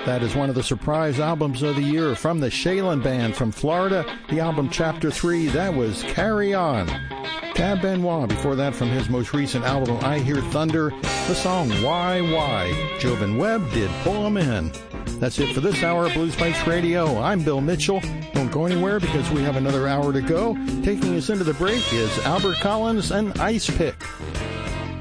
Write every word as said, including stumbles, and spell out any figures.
That is one of the surprise albums of the year from the Shaylin Band from Florida. The album Chapter three, that was Carry On. Tab Benoit, before that from his most recent album, I Hear Thunder, the song Why Why. Jovan Webb did Pull 'Em In. That's it for this hour of Blues Bites Radio. I'm Bill Mitchell. Don't go anywhere because we have another hour to go. Taking us into the break is Albert Collins and Ice Pick.